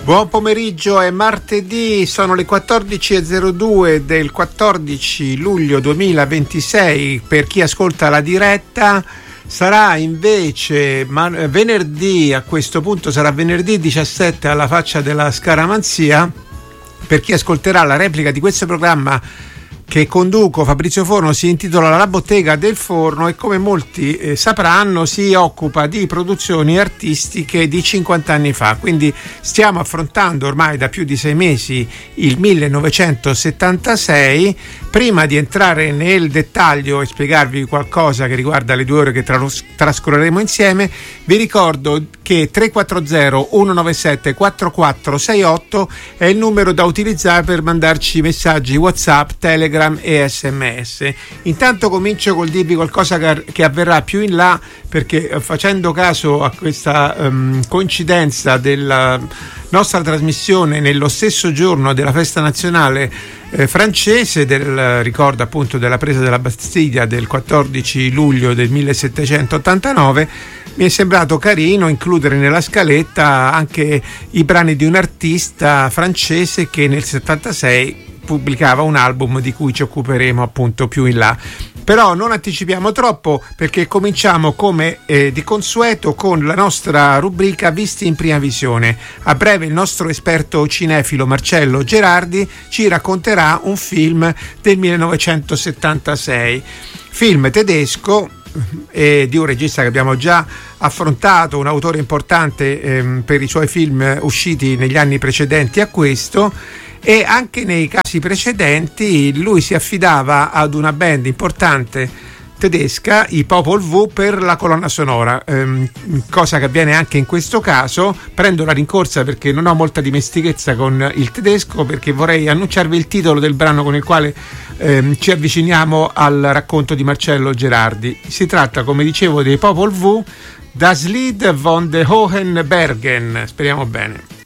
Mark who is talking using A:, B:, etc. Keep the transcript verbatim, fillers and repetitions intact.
A: Buon pomeriggio, è martedì, sono le quattordici e zero due del quattordici luglio duemilaventisei. Per chi ascolta la diretta sarà invece ma, venerdì, a questo punto sarà venerdì diciassette alla faccia della scaramanzia. Per chi ascolterà la replica di questo programma che conduco, Fabrizio Forno, si intitola La bottega del forno e, come molti eh, sapranno, si occupa di produzioni artistiche di cinquanta anni fa. Quindi stiamo affrontando ormai da più di sei mesi il millenovecentosettantasei. Prima di entrare nel dettaglio e spiegarvi qualcosa che riguarda le due ore che tras- trascorreremo insieme, vi ricordo che tre quattro zero uno nove sette quattro quattro sei otto è il numero da utilizzare per mandarci messaggi WhatsApp, Telegram e sms. Intanto comincio col dirvi qualcosa che avverrà più in là, perché facendo caso a questa um, coincidenza della nostra trasmissione nello stesso giorno della festa nazionale eh, francese, del ricordo appunto della presa della Bastiglia del quattordici luglio del millesettecentottantanove, mi è sembrato carino includere nella scaletta anche i brani di un artista francese che nel settantasei pubblicava un album di cui ci occuperemo appunto più in là. Però non anticipiamo troppo, perché cominciamo come eh, di consueto con la nostra rubrica Visti in prima visione. A breve il nostro esperto cinefilo Marcello Gerardi ci racconterà un film del millenovecentosettantasei, film tedesco eh, di un regista che abbiamo già affrontato, un autore importante eh, per i suoi film usciti negli anni precedenti a questo. E anche nei casi precedenti lui si affidava ad una band importante tedesca, i Popol Vuh, per la colonna sonora, ehm, cosa che avviene anche in questo caso. Prendo la rincorsa perché non ho molta dimestichezza con il tedesco, perché vorrei annunciarvi il titolo del brano con il quale ehm, ci avviciniamo al racconto di Marcello Gerardi. Si tratta, come dicevo, dei Popol Vuh, Das Lied von den Hohen Bergen. Speriamo bene.